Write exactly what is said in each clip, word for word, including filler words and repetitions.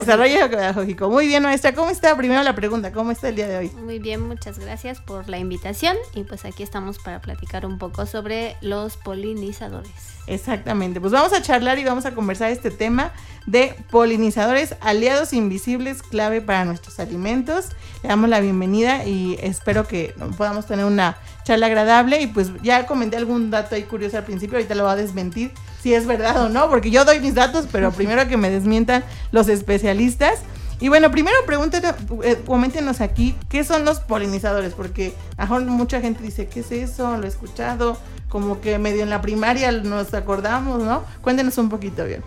Desarrollo pedagógico. Muy bien, maestra. ¿Cómo está? Primero la pregunta, ¿cómo está el día de hoy? Muy bien, muchas gracias por la invitación y pues aquí estamos para platicar un poco sobre los polinizadores. Exactamente, pues vamos a charlar y vamos a conversar este tema de polinizadores, aliados invisibles, clave para nuestros alimentos. Le damos la bienvenida y espero que podamos tener una charla agradable. Y pues ya comenté algún dato ahí curioso al principio, ahorita lo voy a desmentir si es verdad o no, porque yo doy mis datos, pero primero que me desmientan los especialistas. Y bueno, primero pregúntenos, eh, coméntenos aquí, ¿qué son los polinizadores? Porque a lo mejor mucha gente dice, ¿qué es eso? Lo he escuchado, como que medio en la primaria nos acordamos, ¿no? Cuéntenos un poquito bien.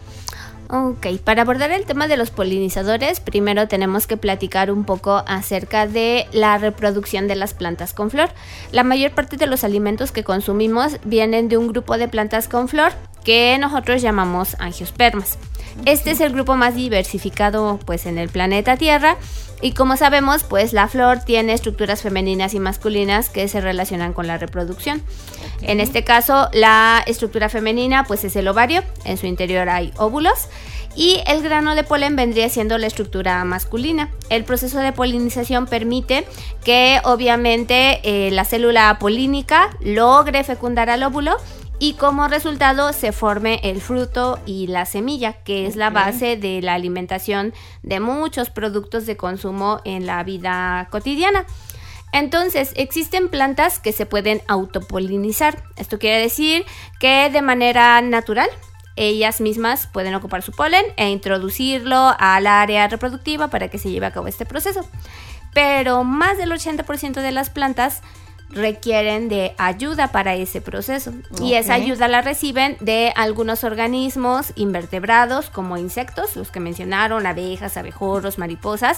Ok, para abordar el tema de los polinizadores, primero tenemos que platicar un poco acerca de la reproducción de las plantas con flor. La mayor parte de los alimentos que consumimos vienen de un grupo de plantas con flor que nosotros llamamos angiospermas. Este es el grupo más diversificado pues en el planeta Tierra y como sabemos pues la flor tiene estructuras femeninas y masculinas que se relacionan con la reproducción. Okay. En este caso la estructura femenina pues es el ovario, en su interior hay óvulos y el grano de polen vendría siendo la estructura masculina. El proceso de polinización permite que obviamente eh, la célula polínica logre fecundar al óvulo y como resultado se forme el fruto y la semilla, que es okay. la base de la alimentación de muchos productos de consumo en la vida cotidiana. Entonces, existen plantas que se pueden autopolinizar. Esto quiere decir que de manera natural ellas mismas pueden ocupar su polen e introducirlo al área reproductiva para que se lleve a cabo este proceso. Pero más del ochenta por ciento de las plantas requieren de ayuda para ese proceso okay. y esa ayuda la reciben de algunos organismos invertebrados como insectos, los que mencionaron, abejas, abejorros, mariposas,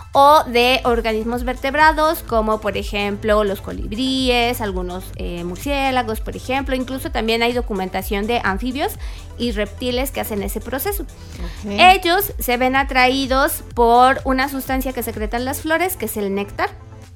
o de organismos vertebrados como por ejemplo los colibríes, algunos eh, murciélagos por ejemplo, incluso también hay documentación de anfibios y reptiles que hacen ese proceso. Okay. Ellos se ven atraídos por una sustancia que secretan las flores, que es el néctar.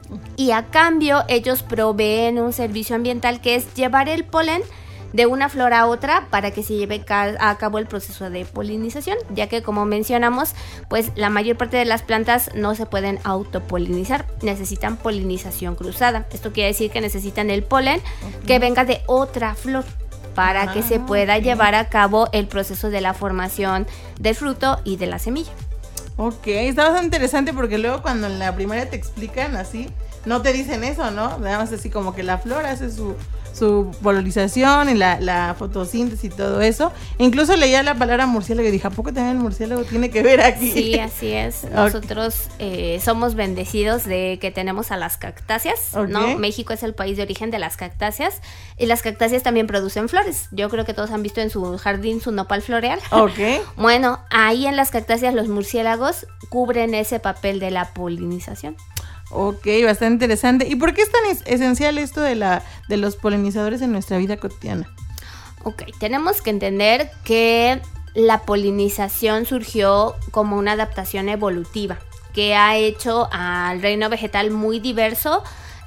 Y a cambio ellos proveen un servicio ambiental que es llevar el polen de una flor a otra para que se lleve a cabo el proceso de polinización, ya que como mencionamos, pues la mayor parte de las plantas no se pueden autopolinizar, necesitan polinización cruzada. Esto quiere decir que necesitan el polen okay. que venga de otra flor para ah, que se pueda okay. llevar a cabo el proceso de la formación del fruto y de la semilla. Ok, está bastante interesante porque luego cuando en la primaria te explican así, no te dicen eso, ¿no? Nada más así como que la flor hace su, su polinización y la, la fotosíntesis y todo eso. Incluso leía la palabra murciélago y dije, ¿a poco también el murciélago tiene que ver aquí? Sí, así es. Okay. Nosotros eh, somos bendecidos de que tenemos a las cactáceas, okay. ¿no? México es el país de origen de las cactáceas y las cactáceas también producen flores. Yo creo que todos han visto en su jardín su nopal floreal. Ok. Bueno, ahí en las cactáceas los murciélagos cubren ese papel de la polinización. Ok, bastante interesante. ¿Y por qué es tan es- esencial esto de, la, de los polinizadores en nuestra vida cotidiana? Ok, tenemos que entender que la polinización surgió como una adaptación evolutiva que ha hecho al reino vegetal muy diverso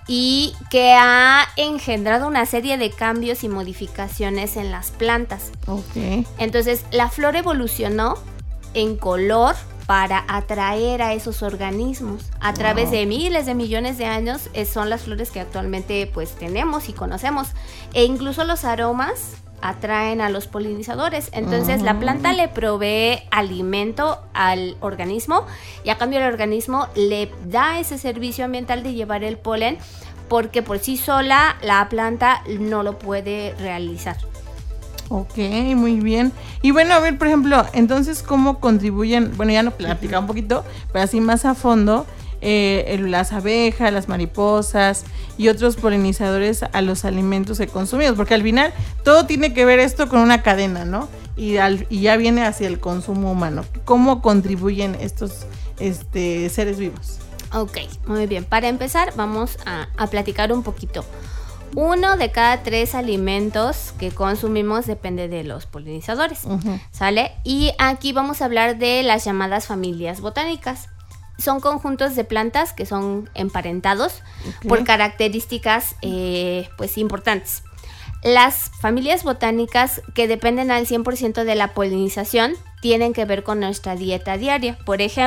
y que ha engendrado una serie de cambios y modificaciones en las plantas. Ok. Entonces, la flor evolucionó en color para atraer a esos organismos. A través wow. de miles de millones de años eh, son las flores que actualmente pues tenemos y conocemos. E incluso los aromas atraen a los polinizadores. Entonces uh-huh. la planta le provee alimento al organismo y a cambio el organismo le da ese servicio ambiental de llevar el polen porque por sí sola la planta no lo puede realizar. Ok, muy bien. Y bueno, a ver, por ejemplo, entonces, ¿cómo contribuyen? Bueno, ya nos platicaba un poquito, pero así más a fondo, eh, las abejas, las mariposas y otros polinizadores a los alimentos que consumimos, porque al final todo tiene que ver esto con una cadena, ¿no? Y, al, y ya viene hacia el consumo humano. ¿Cómo contribuyen estos este, seres vivos? Ok, muy bien. Para empezar, vamos a, a platicar un poquito. Uno de cada tres alimentos que consumimos depende de los polinizadores, uh-huh. ¿sale? Y aquí vamos a hablar de las llamadas familias botánicas. Son conjuntos de plantas que son emparentados okay. por características eh, pues importantes. Las familias botánicas que dependen al cien por ciento de la polinización tienen que ver con nuestra dieta diaria. Por ejemplo,